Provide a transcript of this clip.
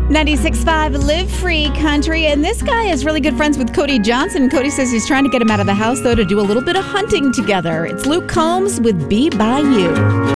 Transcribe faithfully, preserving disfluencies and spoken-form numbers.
ninety-six point five Live Free Country. And this guy is really good friends with Cody Johnson. Cody says he's trying to get him out of the house, though, to do a little bit of hunting together. It's Luke Combs with Be By You.